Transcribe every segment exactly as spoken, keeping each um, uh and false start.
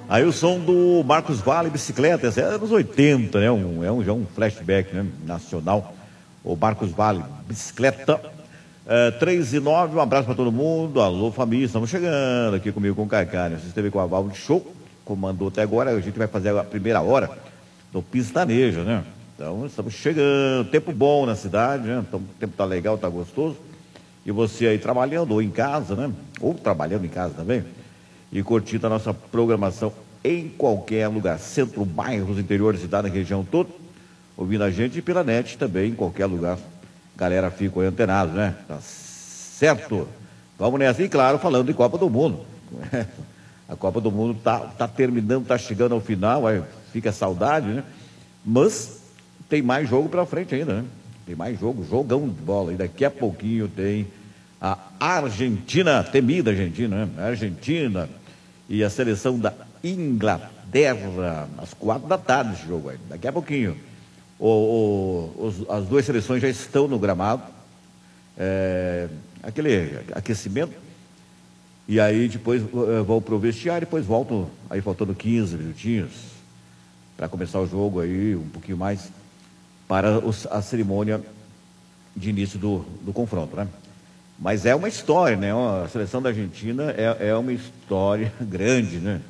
Aí o som do Marcos Vale, bicicleta, essa é anos oitenta, né? Um, é um, já um flashback, né? Nacional. O Marcos Vale, bicicleta. É, três e nove, um abraço para todo mundo. Alô, família, estamos chegando aqui comigo com o Caicá. Você esteve com a Val de Show, comandou até agora. A gente vai fazer a primeira hora do Pistaneja, né? Então, estamos chegando. Tempo bom na cidade, né? Então, o tempo tá legal, tá gostoso. E você aí trabalhando ou em casa, né? Ou trabalhando em casa também. E curtindo a nossa programação em qualquer lugar. Centro, bairros, interior da cidade, na região toda. Ouvindo a gente e pela net também, em qualquer lugar. Galera fica aí antenado, né? Tá certo? Vamos nessa. E claro, falando de Copa do Mundo. A Copa do Mundo tá, tá terminando, tá chegando ao final, aí fica saudade, né? Mas tem mais jogo pra frente ainda, né? Tem mais jogo, jogão de bola. E daqui a pouquinho tem a Argentina, temida Argentina, né? A Argentina e a seleção da Inglaterra, às quatro da tarde esse jogo aí. Daqui a pouquinho. O, o, os, as duas seleções já estão no gramado, é, aquele aquecimento, e aí depois é, vão para o vestiário, depois voltam, aí faltando quinze minutinhos para começar o jogo aí, um pouquinho mais, para os, a cerimônia de início do, do confronto, né? Mas é uma história, né? A seleção da Argentina é, é uma história grande, né?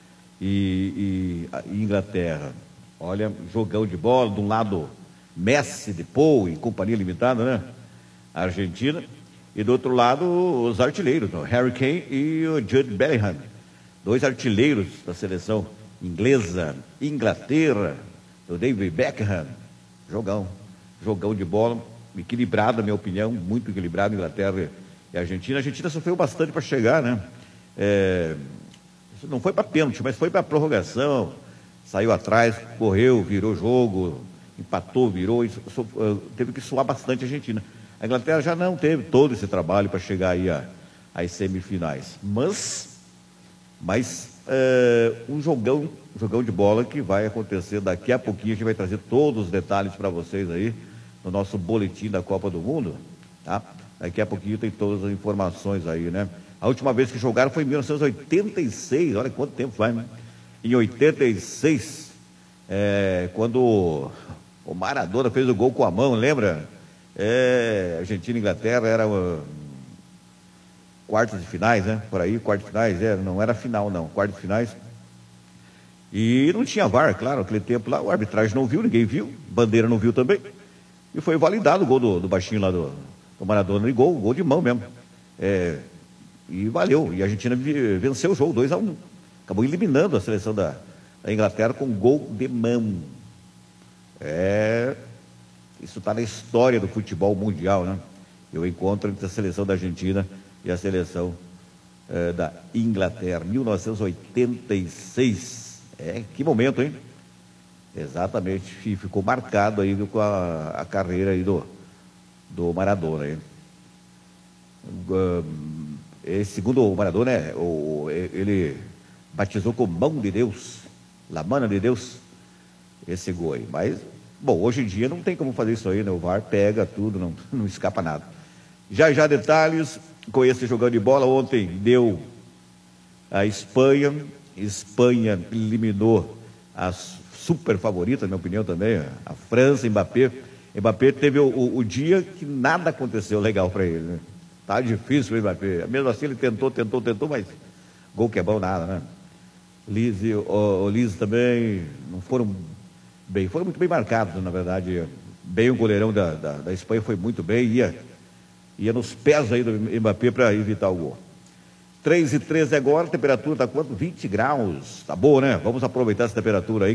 E, e a Inglaterra, olha, jogão de bola, de um lado Messi, de Paul e companhia limitada, né? A Argentina. E do outro lado, os artilheiros, o Harry Kane e o Jude Bellingham. Dois artilheiros da seleção inglesa, Inglaterra, do David Beckham. Jogão, jogão de bola, equilibrado, na minha opinião, muito equilibrado, Inglaterra e Argentina. A Argentina sofreu bastante para chegar, né? É, não foi para pênalti, mas foi para prorrogação. Saiu atrás, correu, virou jogo, empatou, virou, e so, uh, teve que suar bastante a Argentina. A Inglaterra já não teve todo esse trabalho para chegar aí a, às semifinais. Mas, mas uh, um jogão, um jogão de bola que vai acontecer daqui a pouquinho. A gente vai trazer todos os detalhes para vocês aí no nosso boletim da Copa do Mundo, tá? Daqui a pouquinho tem todas as informações aí, né? A última vez que jogaram foi em mil novecentos e oitenta e seis, olha quanto tempo faz, né? Em oitenta e seis, é, quando o Maradona fez o gol com a mão, lembra? É, Argentina e Inglaterra era uh, quartos de finais, né? Por aí, quartos de finais, é, não era final não, quartos de finais. E não tinha V A R, claro, aquele tempo lá, o arbitragem não viu, ninguém viu, bandeira não viu também. E foi validado o gol do, do baixinho lá do, do Maradona, e gol, gol de mão mesmo. É, e valeu, e a Argentina venceu o jogo, dois a um. Acabou eliminando a seleção da, da Inglaterra com gol de mão. É, isso está na história do futebol mundial, né? Eu encontro entre a seleção da Argentina e a seleção é, da Inglaterra, mil novecentos e oitenta e seis. É, que momento, hein? Exatamente, e ficou marcado aí com a, a carreira aí do, do Maradona. Aí. Esse, segundo o Maradona, é, o, ele batizou com mão de Deus, la mano de Deus, esse gol aí. Mas, bom, hoje em dia não tem como fazer isso aí, né? O V A R pega tudo, não, não escapa nada. Já já detalhes com esse jogando de bola. Ontem deu a Espanha, Espanha eliminou as super favoritas, na minha opinião também, a França, Mbappé. Mbappé teve o, o, o dia que nada aconteceu legal para ele, né? Tá difícil o Mbappé. Mesmo assim ele tentou, tentou, tentou, mas gol que é bom nada, né? Lise, o, o Lise também não foram bem, foram muito bem marcados, na verdade. Bem, o goleirão da, da, da Espanha foi muito bem, ia, ia nos pés aí do Mbappé para evitar o gol. três e treze agora, a temperatura está quanto? vinte graus, tá boa, né? Vamos aproveitar essa temperatura aí.